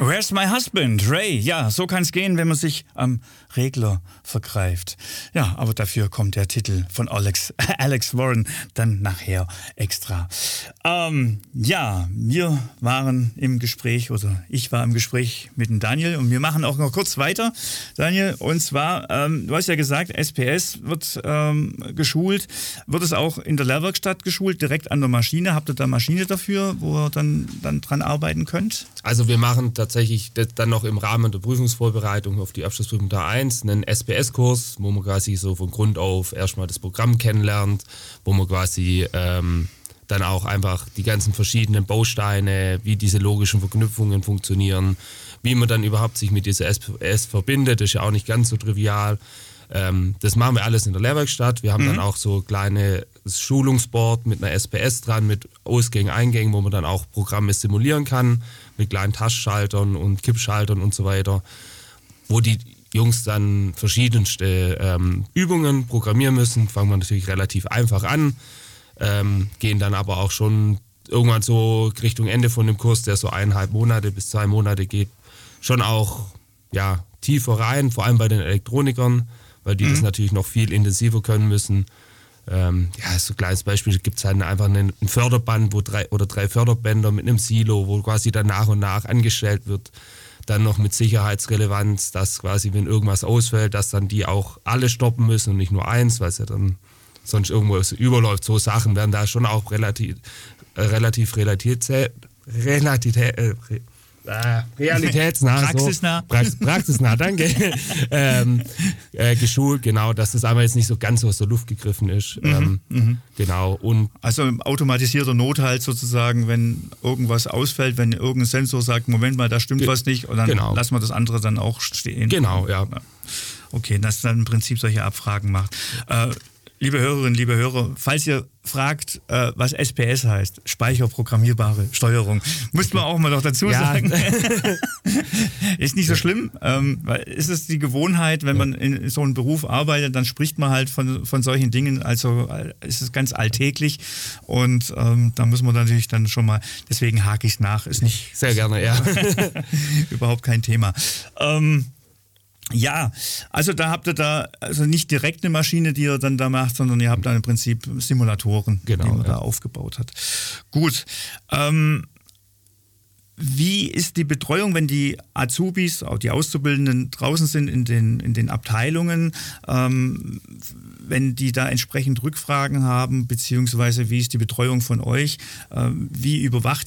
Where's My Husband? Ray. Ja, so kann es gehen, wenn man sich am Regler vergreift. Ja, aber dafür kommt der Titel von Alex Warren dann nachher extra. Ja, wir waren im Gespräch, oder ich war im Gespräch mit dem Daniel und wir machen auch noch kurz weiter, Daniel. Und zwar, du hast ja gesagt, SPS wird geschult. Wird es auch in der Lehrwerkstatt geschult, direkt an der Maschine? Habt ihr da Maschine dafür, wo ihr dann dran arbeiten könnt? Also wir machen tatsächlich dann noch im Rahmen der Prüfungsvorbereitung auf die Abschlussprüfung Teil 1 einen SPS-Kurs, wo man quasi so von Grund auf erstmal das Programm kennenlernt, wo man quasi dann auch einfach die ganzen verschiedenen Bausteine, wie diese logischen Verknüpfungen funktionieren, wie man dann überhaupt sich mit dieser SPS verbindet, das ist ja auch nicht ganz so trivial. Das machen wir alles in der Lehrwerkstatt. Wir haben dann auch so kleine Schulungsboard mit einer SPS dran, mit Ausgängen, Eingängen, wo man dann auch Programme simulieren kann, mit kleinen Tastschaltern und Kippschaltern und so weiter, wo die Jungs dann verschiedenste Übungen programmieren müssen. Fangen wir natürlich relativ einfach an, gehen dann aber auch schon irgendwann so Richtung Ende von dem Kurs, der so 1,5 Monate bis 2 Monate geht, schon auch tiefer rein, vor allem bei den Elektronikern, weil die das natürlich noch viel intensiver können müssen. So ein kleines Beispiel, gibt es halt einfach ein Förderband, wo 3 Förderbänder mit einem Silo, wo quasi dann nach und nach angestellt wird, dann noch mit Sicherheitsrelevanz, dass quasi, wenn irgendwas ausfällt, dass dann die auch alle stoppen müssen und nicht nur eins, weil es ja dann sonst irgendwo überläuft. So Sachen werden da schon auch relativ realitätsnah, praxisnah, danke, geschult, genau, dass das aber jetzt nicht so ganz aus der Luft gegriffen ist. Genau. Und also automatisierter Nothalt sozusagen, wenn irgendwas ausfällt, wenn irgendein Sensor sagt, Moment mal, da stimmt was nicht, und dann lassen wir das andere dann auch stehen. Genau, ja. Okay, dass dann im Prinzip solche Abfragen macht. Liebe Hörerinnen, liebe Hörer, falls ihr fragt, was SPS heißt, speicherprogrammierbare Steuerung, muss man auch mal noch dazu sagen. Ist nicht so schlimm, weil ist es die Gewohnheit, wenn man in so einem Beruf arbeitet, dann spricht man halt von solchen Dingen, also ist es ganz alltäglich, und da muss man natürlich dann schon mal, deswegen hake ich es nach, ist nicht... Sehr gerne, ja. Überhaupt kein Thema. Ja, also da habt ihr also nicht direkt eine Maschine, die ihr dann da macht, sondern ihr habt da im Prinzip Simulatoren, die man da aufgebaut hat. Gut. Wie ist die Betreuung, wenn die Azubis, auch die Auszubildenden draußen sind in den Abteilungen, wenn die da entsprechend Rückfragen haben, beziehungsweise wie ist die Betreuung von euch? Wie überwacht